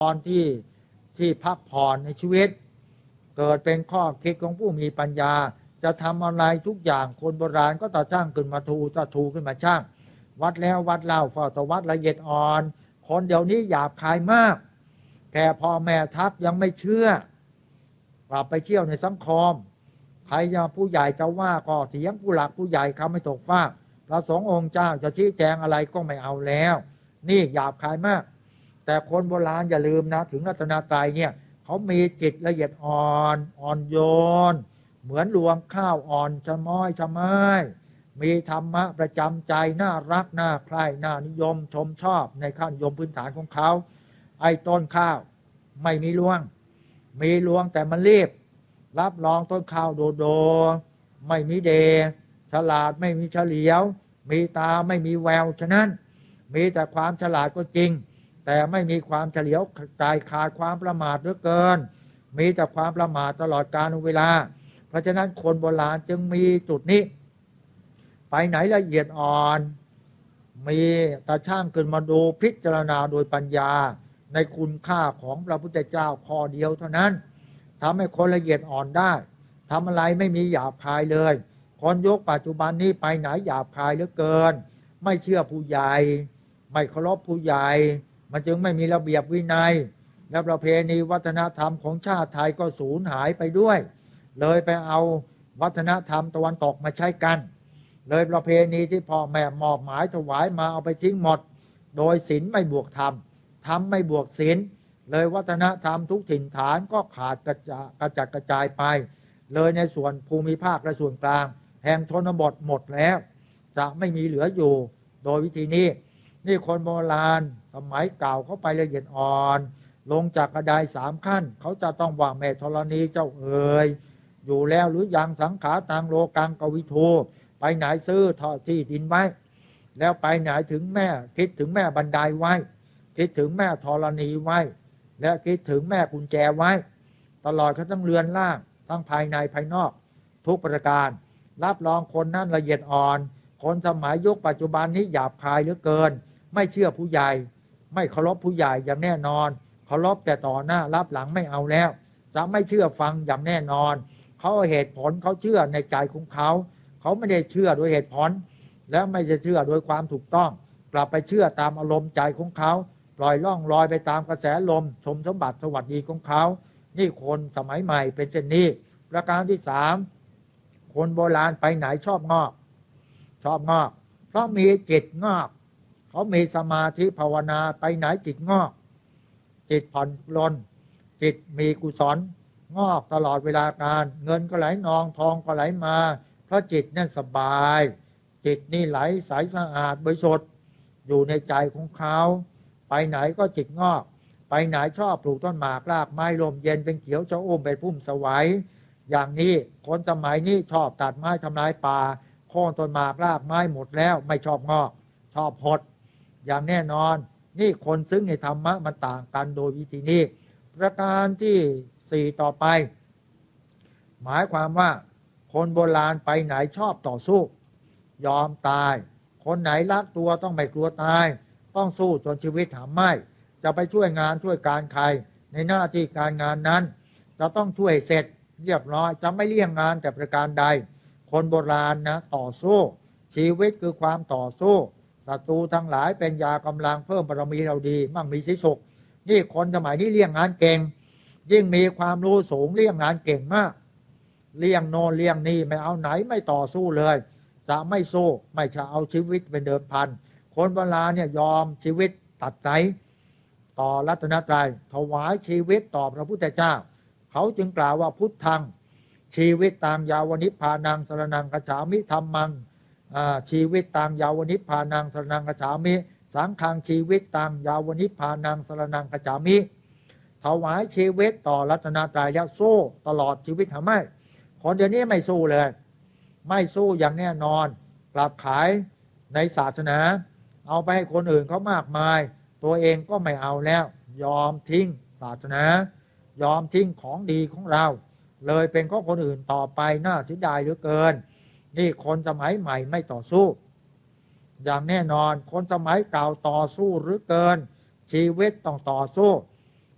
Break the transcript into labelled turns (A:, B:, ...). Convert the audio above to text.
A: ตอนที่พักผ่อนในชีวิตเกิดเป็นข้อคิดของผู้มีปัญญาจะทำอะไรทุกอย่างคนโบราณก็ต่อช่างขึ้นมาถูขึ้นมาช่างวัดแล้ววัดเล่าเฝ้าแต่วัดละเอียดอ่อนคนเดี๋ยวนี้หยาบคายมากแค่พ่อแม่ทักยังไม่เชื่อกลับไปเที่ยวในสังคมใครจะผู้ใหญ่จะว่าก็เถียงผู้หลักผู้ใหญ่เขาไม่ตกฟากพระสงฆ์องค์เจ้าจะชี้แจงอะไรก็ไม่เอาแล้วนี่หยาบคายมากแต่คนโบราณอย่าลืมนะถึงรัตนตรัยเนี่ยเขามีจิตละเอียดอ่อนโยนเหมือนรวงข้าวอ่อนชะม้อยชะไม้มีธรรมะประจำใจน่ารักน่าใคร่น่านิยมชมชอบในขั้นนิยมพื้นฐานของเขาไอ้ต้นข้าวไม่มีรวงมีรวงแต่มันรีบรับรองต้นข้าวโดไม่มีเดฉลาดไม่มีเฉลียวมีตาไม่มีแววฉะนั้นมีแต่ความฉลาดก็จริงแต่ไม่มีความเฉลียวใจขาดความประมาทเหลือเกินมีแต่ความประมาทตลอดกาลเวลาเพราะฉะนั้นคนโบราณจึงมีจุดนี้ไปไหนละเอียดอ่อนมีตาช่างขึ้นมาดูพิจารณาโดยปัญญาในคุณค่าของพระพุทธเจ้าข้อเดียวเท่านั้นทำให้คนละเอียดอ่อนได้ทำอะไรไม่มีหยาบคายเลยคนยุคปัจจุบันนี้ไปไหนหยาบคายเหลือเกินไม่เชื่อผู้ใหญ่ไม่เคารพผู้ใหญ่มันจึงไม่มีระเบียบวินัยและประเพณีวัฒนธรรมของชาติไทยก็สูญหายไปด้วยเลยไปเอาวัฒนธรรมตะวันตกมาใช้กันเลยประเพณีที่พ่อแม่มอบหมายถวายมาเอาไปทิ้งหมดโดยศีลไม่บวกธรรมธรรมไม่บวกศีลเลยวัฒนธรรมทุกถิ่นฐานก็ขาดกระจัดกระจายไปเลยในส่วนภูมิภาคและส่วนกลางแห่งชนบทหมดแล้วจะไม่มีเหลืออยู่โดยวิธีนี้นี่คนโบราณสมัยเก่าเขาไปละเอียดอ่อนลงจากกระได3 ขั้นเขาจะต้องว่าแม่ธรณีเจ้าเอ๋ยอยู่แล้วหรือยังสังขาตังโลกังกวิทูไปไหนซื้อทอที่ดินไว้แล้วไปไหนถึงแม่คิดถึงแม่บันไดไว้คิดถึงแม่ธรณีไว้และคิดถึงแม่กุญแจไว้ตลอดทั้งเรือนล่างทั้งภายในภายนอกทุกประการรับรองคนนั้นละเอียดอ่อนคนสมัยยุคปัจจุบันนี้หยาบคายเหลือเกินไม่เชื่อผู้ใหญ่ไม่เคารพผู้ใหญ่อย่างแน่นอนเคารพแต่ต่อหน้ารับหลังไม่เอาแล้วจะไม่เชื่อฟังอย่างแน่นอนเขาเหตุผลเขาเชื่อในใจของเขาเขาไม่ได้เชื่อโดยเหตุผลและไม่จะเชื่อโดยความถูกต้องกลับไปเชื่อตามอารมณ์ใจของเขาปล่อยล่องลอยไปตามกระแสลมชมสมบัติสวัสดีของเขานี่คนสมัยใหม่เป็นเช่นนี้ประการที่3คนโบราณไปไหนชอบงอกเพราะมีจิตงอกเขามีสมาธิภาวนาไปไหนจิตงอกจิตผ่อนปลนจิตมีกุศลงอกตลอดเวลาการเงินก็ไหลนองทองก็ไหลมาเพราะจิตนั่นสบายจิตนี่ไหลใสสะอาดบริสุทธิ์อยู่ในใจของเขาไปไหนก็จิตงอกไปไหนชอบปลูกต้นหมากรากไม้ลมเย็นเป็นเขียวชอุ่มเป็นพุ่มสวัยอย่างนี้คนสมัยนี้ชอบตัดไม้ทำลายป่าโค่นต้นหมากรากไม้หมดแล้วไม่ชอบงอกชอบหดอย่างแน่นอนนี่คนซึ่งในธรรมะมันต่างกันโดยวิธีนี้ประการที่4ต่อไปหมายความว่าคนโบราณไปไหนชอบต่อสู้ยอมตายคนไหนรักตัวต้องไม่กลัวตายต้องสู้จนชีวิตหาไม่จะไปช่วยงานช่วยการใครในหน้าที่การงานนั้นจะต้องช่วยเสร็จเรียบร้อยจะไม่เลี่ยงงานแต่ประการใดคนโบราณนะต่อสู้ชีวิตคือความต่อสู้ศัตรูทั้งหลายเป็นยากำลังเพิ่มบารมีเราดีมั่งมีสิสุขนี่คนสมัยนี้เลี่ยงงานเก่งยิ่งมีความรู้สูงเลี่ยงงานเก่งมากเลี่ยงโน่นเลี่ยงนี่ไม่เอาไหนไม่ต่อสู้เลยจะไม่สู้ไม่จะเอาชีวิตเป็นเดิมพันคนโบราณเนี่ยยอมชีวิตตัดใจต่อรัตนตรัยถวายชีวิตต่อพระพุทธเจ้าเขาจึงกล่าวว่าพุทธังชีวิตตามยาวนิพพานังสรณังคัจฉามิธรรมังชีวิตตามยาวนิพพานังสรณังคัจฉามิสังฆังชีวิตตามยาวนิพพานังสรณังคัจฉามิถวายชีวิตต่อรัตนตรัยแล้วสู้ตลอดชีวิตหาไม่คนเดี๋ยวนี้ไม่สู้เลยไม่สู้อย่างแน่นอนกลับขายในศาสนาเอาไปให้คนอื่นเขามากมายตัวเองก็ไม่เอาแล้วยอมทิ้งศาสนายอมทิ้งของดีของเราเลยเป็นของคนอื่นต่อไปน่าเสียดายเหลือเกินนี่คนสมัยใหม่ไม่ต่อสู้อย่างแน่นอนคนสมัยเก่าต่อสู้หรือเกินชีวิตต้องต่อสู้